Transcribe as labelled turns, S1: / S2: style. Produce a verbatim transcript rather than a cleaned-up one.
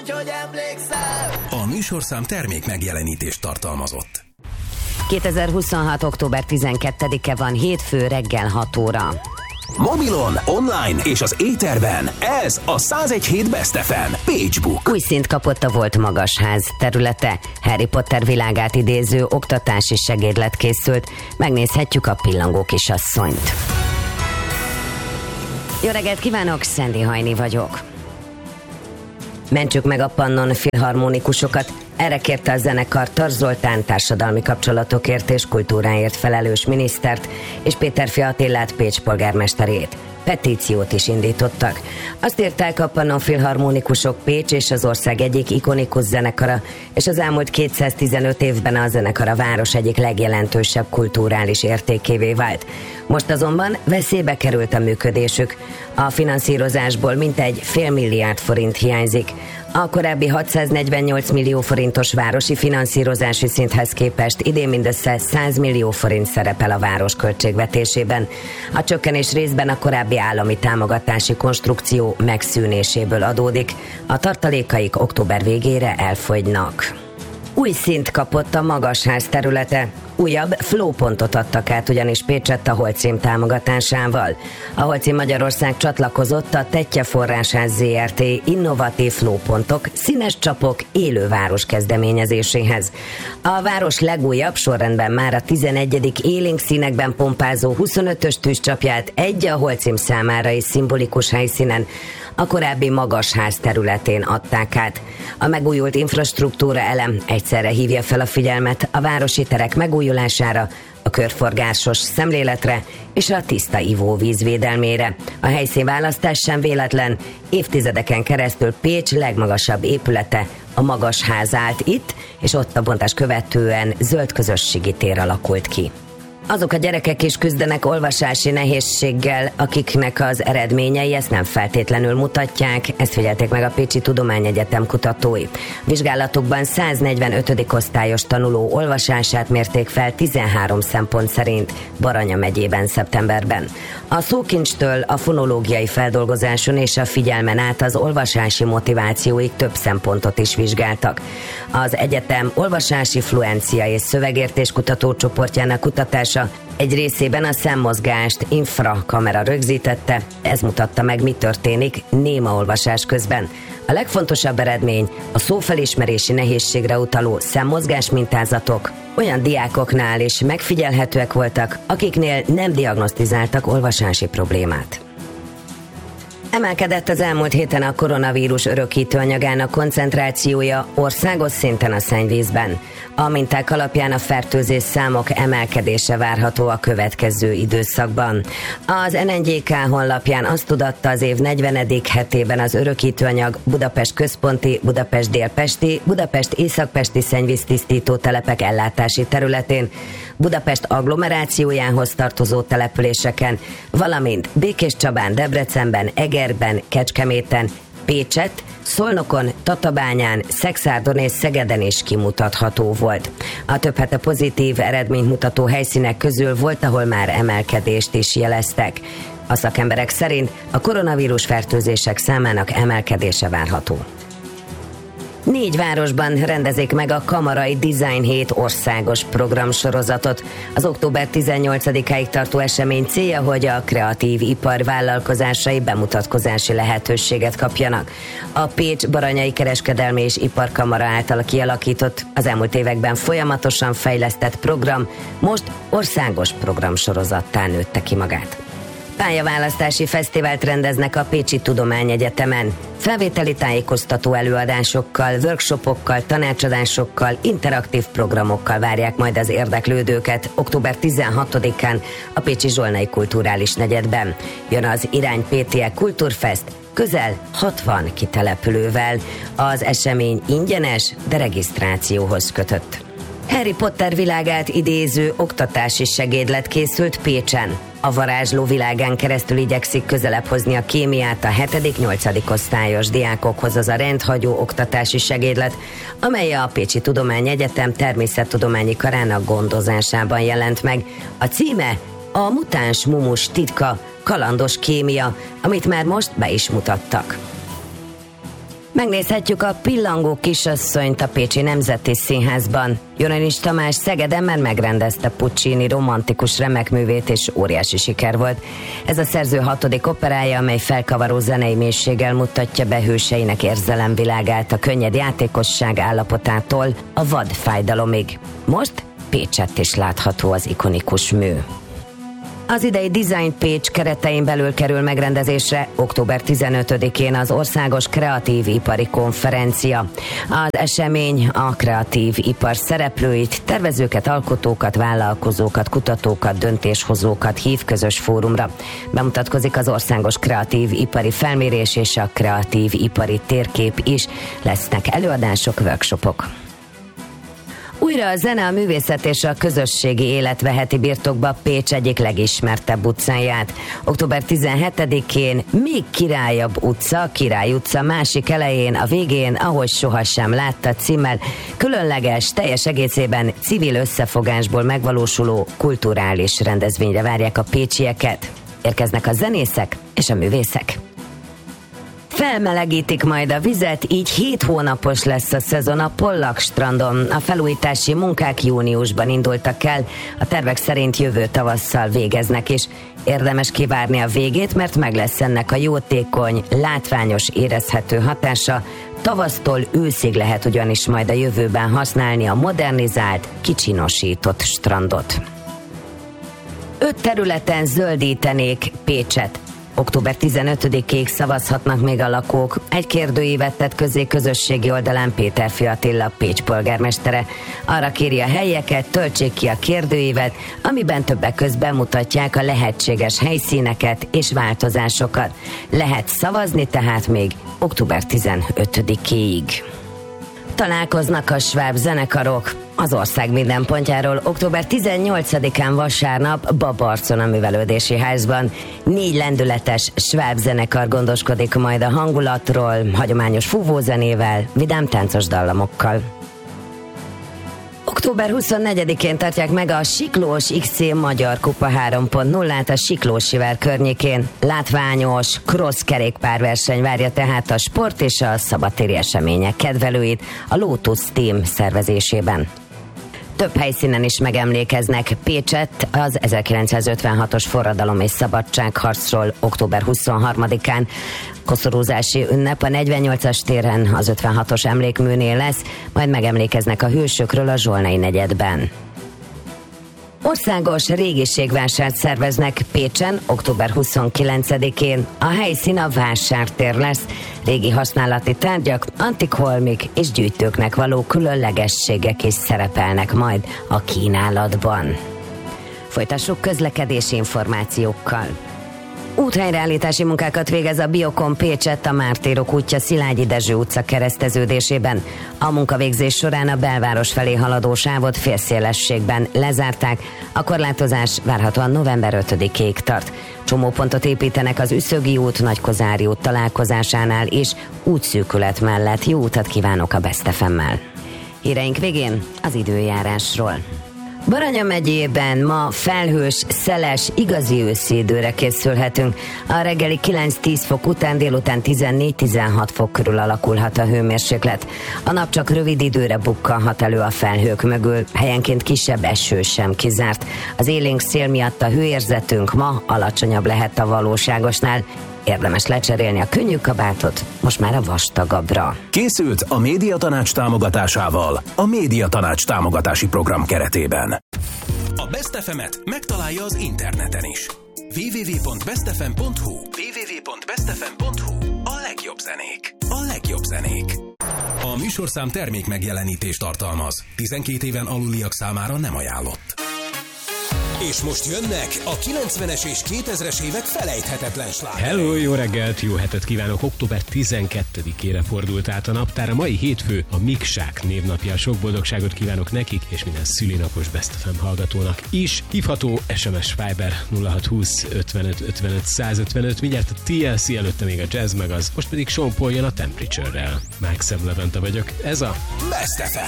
S1: mondj, hogy emlékszel.
S2: A műsorszám termék megjelenítést tartalmazott.
S3: kétezer-huszonhat. október tizenkettedike van, hétfő reggel hat óra.
S2: Mobilon, online és az éterben ez a száz egy hét Best ef em Page Book.
S3: Új szint kapott a volt magasház területe. Harry Potter világát idéző oktatási segédlet készült. Megnézhetjük a pillangó kisasszonyt. Jó reggelt kívánok, Szendi Hajni vagyok. Mentsük meg a Pannon filharmonikusokat. Erre kérte a zenekar Tar Zoltán társadalmi kapcsolatokért és kultúráért felelős minisztert és Péterfi Attilát, Pécs polgármesterét. Petíciót is indítottak. Azt írták, a Pannon filharmonikusok Pécs és az ország egyik ikonikus zenekara, és az elmúlt kétszáztizenöt évben a zenekar a város egyik legjelentősebb kulturális értékévé vált. Most azonban veszélybe került a működésük. A finanszírozásból mintegy fél milliárd forint hiányzik. A korábbi hatszáznegyvennyolc millió forintos városi finanszírozási szinthez képest idén mindössze száz millió forint szerepel a város költségvetésében. A csökkenés részben a korábbi állami támogatási konstrukció megszűnéséből adódik. A tartalékaik október végére elfogynak. Új szint kapott a magasház területe. Újabb flópontot adtak át ugyanis Pécsett a Holcim támogatásával. A Holcim Magyarország csatlakozott a Tettye Forrásház zé er té innovatív flópontok, színes csapok, élő város kezdeményezéséhez. A város legújabb, sorrendben már a tizenegyedik élénk színekben pompázó huszonötös tűzcsapját egy a Holcim számára is szimbolikus helyszínen, a korábbi magasház területén adták át. A megújult infrastruktúra elem egyszerre hívja fel a figyelmet a városi terek megújulására, a körforgásos szemléletre és a tiszta ivóvíz védelmére. A helyszínválasztás sem véletlen, évtizedeken keresztül Pécs legmagasabb épülete, a Magasház állt itt, és ott a bontás követően zöld közösségi tér alakult ki. Azok a gyerekek is küzdenek olvasási nehézséggel, akiknek az eredményei ezt nem feltétlenül mutatják, ezt figyelték meg a Pécsi Tudományegyetem kutatói. Vizsgálatukban száznegyvenötödik osztályos tanuló olvasását mérték fel tizenhárom szempont szerint Baranya megyében szeptemberben. A szókincstől a fonológiai feldolgozáson és a figyelmen át az olvasási motivációig több szempontot is vizsgáltak. Az egyetem olvasási fluencia és szövegértés kutatócsoportjának kutatása egy részében a szemmozgást infrakamera rögzítette, ez mutatta meg, mi történik néma olvasás közben. A legfontosabb eredmény a szófelismerési nehézségre utaló szemmozgás mintázatok olyan diákoknál is megfigyelhetőek voltak, akiknél nem diagnosztizáltak olvasási problémát. Emelkedett az elmúlt héten a koronavírus örökítő anyagának koncentrációja országos szinten a szennyvízben. A minták alapján a fertőzés számok emelkedése várható a következő időszakban. Az en en gé ká honlapján azt tudatta az év negyvenedik hetében az örökítőanyag Budapest központi, Budapest délpesti, Budapest északpesti szennyvíztisztító telepek ellátási területén, Budapest agglomerációjához tartozó településeken, valamint Békéscsabán, Debrecenben, Egerben, Kecskeméten, Pécsett, Szolnokon, Tatabányán, Szexárdon és Szegeden is kimutatható volt. A több hete pozitív eredményt mutató helyszínek közül volt, ahol már emelkedést is jeleztek. A szakemberek szerint a koronavírus fertőzések számának emelkedése várható. Négy városban rendezik meg a Kamarai Design hét országos programsorozatot. Az október tizennyolcadikáig tartó esemény célja, hogy a kreatív ipar vállalkozásai bemutatkozási lehetőséget kapjanak. A Pécs Baranyai Kereskedelmi és Iparkamara által kialakított, az elmúlt években folyamatosan fejlesztett program most országos programsorozattá nőtte ki magát. Pályaválasztási fesztivált rendeznek a Pécsi Tudományegyetemen. Felvételi tájékoztató előadásokkal, workshopokkal, tanácsadásokkal, interaktív programokkal várják majd az érdeklődőket október tizenhatodikán a Pécsi Zsolnai Kulturális Negyedben. Jön az Irány pé té e Kultúrfest közel hatvan kitelepülővel. Az esemény ingyenes, de regisztrációhoz kötött. Harry Potter világát idéző oktatási segédlet készült Pécsen. A varázsló világán keresztül igyekszik közelebb hozni a kémiát a hetedik-nyolcadik osztályos diákokhoz az a rendhagyó oktatási segédlet, amely a Pécsi Tudományegyetem természettudományi karának gondozásában jelent meg. A címe a mutáns mumus titka, kalandos kémia, amit már most be is mutattak. Megnézhetjük a Pillangó kisasszonyt a Pécsi Nemzeti Színházban. Jonenis Tamás Szegeden már megrendezte Puccini romantikus remekművét, és óriási siker volt. Ez a szerző hatodik operája, amely felkavaró zenei mélységgel mutatja be hőseinek érzelemvilágát a könnyed játékosság állapotától a vad fájdalomig. Most Pécsett is látható az ikonikus mű. Az idei Design Pécs keretein belül kerül megrendezésre október tizenötödikén az Országos Kreatív Ipari Konferencia. Az esemény a kreatív ipar szereplőit, tervezőket, alkotókat, vállalkozókat, kutatókat, döntéshozókat hív közös fórumra. Bemutatkozik az Országos Kreatív Ipari Felmérés és a Kreatív Ipari Térkép is. Lesznek előadások, workshopok. Újra a zene, a művészet és a közösségi élet veheti birtokba Pécs egyik legismertebb utcáját. október tizenhetedikén még királyabb utca, Király utca másik elején, a végén, ahogy sohasem látta címmel, különleges, teljes egészében civil összefogásból megvalósuló kulturális rendezvényre várják a pécsieket. Érkeznek a zenészek és a művészek. Felmelegítik majd a vizet, így hét hónapos lesz a szezon a Pollak strandon. A felújítási munkák júniusban indultak el, a tervek szerint jövő tavasszal végeznek is. Érdemes kivárni a végét, mert meg lesz ennek a jótékony, látványos, érezhető hatása. Tavasztól őszig lehet ugyanis majd a jövőben használni a modernizált, kicsinosított strandot. Öt területen zöldítenék Pécset. október tizenötödikéig szavazhatnak még a lakók. Egy kérdőívet tett közé közösségi oldalán Péterfi Attila, Pécs polgármestere. Arra kéri a helyieket, töltsék ki a kérdőívet, amiben többek között bemutatják a lehetséges helyszíneket és változásokat. Lehet szavazni tehát még október tizenötödikéig. Találkoznak a sváb zenekarok. Az ország minden pontjáról október tizennyolcadikán vasárnap Babarcon a Művelődési Házban. Négy lendületes sváb zenekar gondoskodik majd a hangulatról, hagyományos fúvózenével, vidám táncos dallamokkal. október huszonnegyedikén tartják meg a Siklós iksz cé Magyar Kupa három pont nullát a Siklósiver környékén. Látványos cross kerékpárverseny várja tehát a sport és a szabadtéri események kedvelőit a Lotus Team szervezésében. Több helyszínen is megemlékeznek Pécsett az ezerkilencszázötvenhatos forradalom és szabadságharcról október huszonharmadikán. Koszorúzási ünnep a negyvennyolcas téren az ötvenhatos emlékműnél lesz, majd megemlékeznek a hősökről a Zsolnai negyedben. Országos régiségvásárt szerveznek Pécsen október huszonkilencedikén. A helyszín a vásártér lesz. Régi használati tárgyak, antik holmik és gyűjtőknek való különlegességek is szerepelnek majd a kínálatban. Folytassuk közlekedési információkkal. Úthelyreállítási munkákat végez a Biokon Pécsett a Mártírok útja Szilágyi Dezső utca kereszteződésében. A munkavégzés során a belváros felé haladó sávot félszélességben lezárták. A korlátozás várhatóan november ötödikéig tart. Csomópontot építenek az Üszögi út, Nagykozári út találkozásánál és útszűkület mellett. Jó utat kívánok a Best ef emmel. Híreink végén az időjárásról. Baranya megyében ma felhős, szeles, igazi őszi időre készülhetünk. A reggeli kilenc-tíz fok után délután tizennégy-tizenhat fok körül alakulhat a hőmérséklet. A nap csak rövid időre bukkanhat elő a felhők mögül, helyenként kisebb eső sem kizárt. Az élénk szél miatt a hőérzetünk ma alacsonyabb lehet a valóságosnál. Érdemes lecserélni a könnyű kabátot, most már a vastagabbra.
S2: Készült a Médiatanács támogatásával, a Médiatanács támogatási program keretében. A Best ef emet megtalálja az interneten is. double-u double-u double-u pont best f m pont h u double-u double-u double-u pont best f m pont h u A legjobb zenék, a legjobb zenék. A műsorszám termék megjelenítést tartalmaz. tizenkét éven aluliak számára nem ajánlott. És most jönnek a kilencvenes és kétezres évek felejthetetlen slágerei.
S4: Hello, jó reggelt, jó hetet kívánok! október tizenkettedikére fordult át a naptár. A mai hétfő a Miksák névnapja. Sok boldogságot kívánok nekik, és minden szülinapos Best ef em hallgatónak is. Hívható es em es Viber nulla hat húsz ötvenöt ötvenöt százötvenöt. Mindjárt a té el cé, előtte még a Jazz meg az. Most pedig Sean Paul jön a Temperature-rel. Maxim Levente vagyok. Ez a
S2: Best ef em.